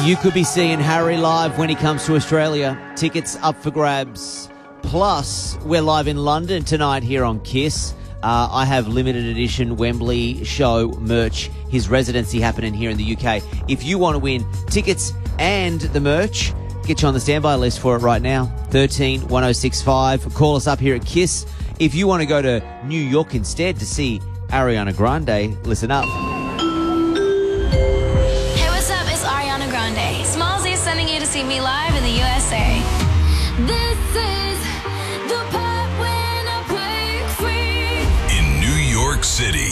You could be seeing Harry live when he comes to Australia. Tickets up for grabs. Plus, we're live in London tonight here on KISS. I have limited edition Wembley show merch, his residency happening here in the UK. If you want to win tickets and the merch, get you on the standby list for it right now. 13 1065. Call us up here at KISS. If you want to go to New York instead to see Ariana Grande, listen up. Hey, what's up? It's Ariana Grande. Smallzy is sending you to see me live in the USA. This is the part when I break free. In New York City.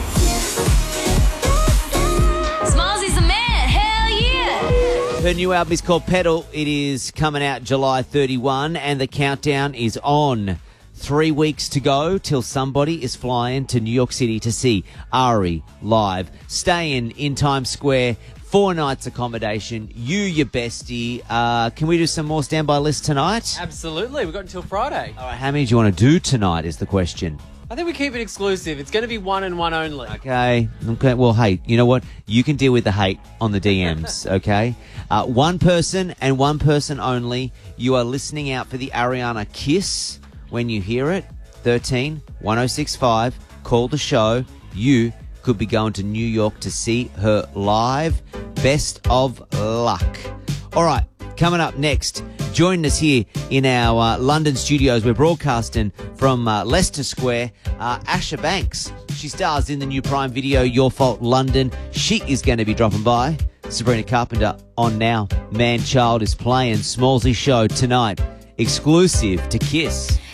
Smallzy's the man. Hell yeah. Her new album is called Pedal. It is coming out July 31 and the countdown is on. 3 weeks to go till somebody is flying to New York City to see Ari live. Staying in Times Square, 4 nights accommodation. You, your bestie. Can we do some more standby lists tonight? Absolutely. We've got until Friday. All right, how many do you want to do tonight is the question. I think we keep it exclusive. It's going to be one and one only. Okay. Well, hey, you know what? You can deal with the hate on the DMs, okay? One person and one person only. You are listening out for the Ariana Kiss. When you hear it, 13 1065, call the show. You could be going to New York to see her live. Best of luck. All right, coming up next, joining us here in our London studios. We're broadcasting from Leicester Square. Asha Banks. She stars in the new Prime video, Your Fault London. She is going to be dropping by. Sabrina Carpenter on now. Man Child is playing. Smallzy show tonight. Exclusive to KISS.